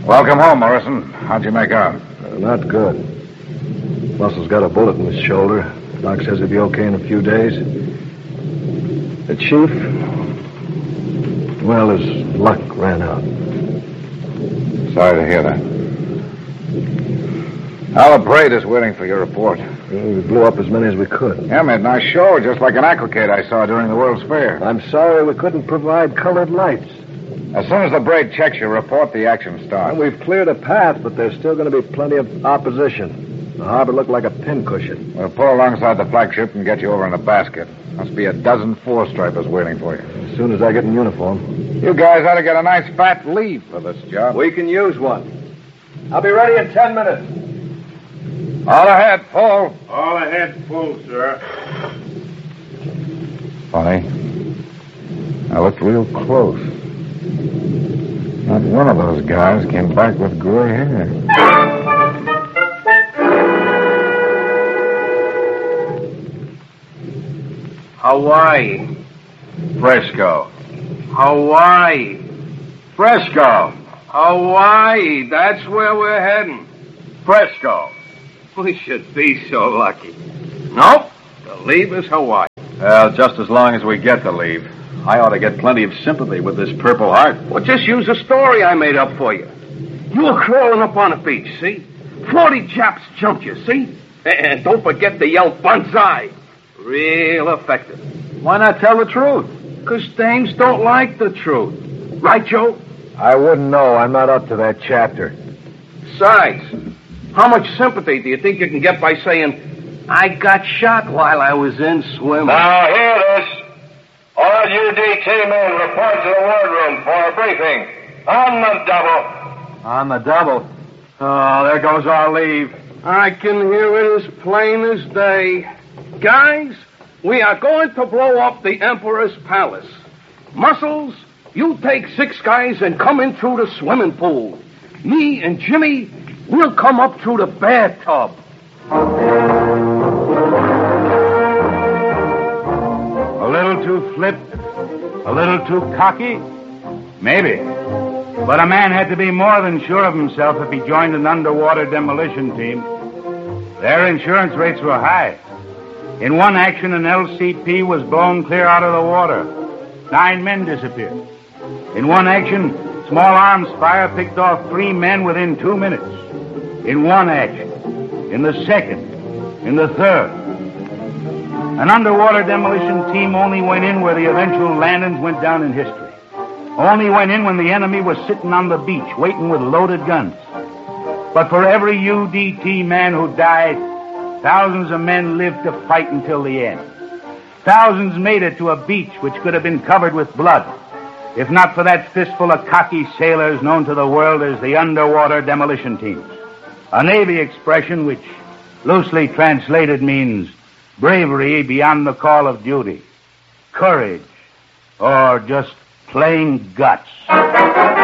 Welcome home, Morrison. How'd you make out? Not good. Russell's got a bullet in his shoulder. Doc says he'll be okay in a few days. The chief, well, his luck ran out. Sorry to hear that. How the parade is waiting for your report. We blew up as many as we could. Yeah, made a nice show, just like an aquacade I saw during the World's Fair. I'm sorry we couldn't provide colored lights. As soon as the braid checks your report, the action starts. Well, we've cleared a path, but there's still going to be plenty of opposition. The harbor looked like a pincushion. We'll pull alongside the flagship and get you over in a basket. Must be a dozen four-stripers waiting for you. As soon as I get in uniform. You guys ought to get a nice fat leave for this job. We can use one. I'll be ready in 10 minutes. All ahead, full. All ahead, full, sir. Funny. I looked real close. Not one of those guys came back with gray hair. Hawaii. Fresco. Hawaii. Fresco. Hawaii. That's where we're heading. Fresco. We should be so lucky. Nope. The leave is Hawaii. Well, just as long as we get the leave. I ought to get plenty of sympathy with this Purple Heart. Well, just use a story I made up for you. You were crawling up on a beach, see? 40 Japs jumped you, see? And don't forget to yell banzai. Real effective. Why not tell the truth? Because dames don't like the truth. Right, Joe? I wouldn't know. I'm not up to that chapter. Besides, how much sympathy do you think you can get by saying, I got shot while I was in swimming? Now, hear this. All UDT men report to the wardroom for a briefing. On the double. On the double. Oh, there goes our leave. I can hear it as plain as day. Guys, we are going to blow up the Emperor's Palace. Muscles, you take 6 guys and come in through the swimming pool. Me and Jimmy, we'll come up through the bathtub. A little too flip, a little too cocky? Maybe. But a man had to be more than sure of himself if he joined an underwater demolition team. Their insurance rates were high. In one action, an LCP was blown clear out of the water. 9 men disappeared. In one action, small arms fire picked off 3 men within 2 minutes. In one action. In the second. In the third. An underwater demolition team only went in where the eventual landings went down in history. Only went in when the enemy was sitting on the beach, waiting with loaded guns. But for every UDT man who died, thousands of men lived to fight until the end. Thousands made it to a beach which could have been covered with blood, if not for that fistful of cocky sailors known to the world as the underwater demolition teams. A Navy expression which, loosely translated, means bravery beyond the call of duty, courage, or just plain guts.